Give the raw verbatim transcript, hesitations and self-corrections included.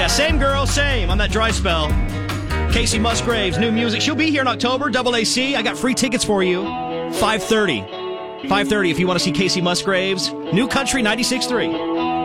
Yeah, same girl, same on that dry spell. Casey Musgraves, new music. She'll be here in October, double A C. I got free tickets for you. five thirty. five thirty if you want to see Casey Musgraves. New Country ninety-six point three.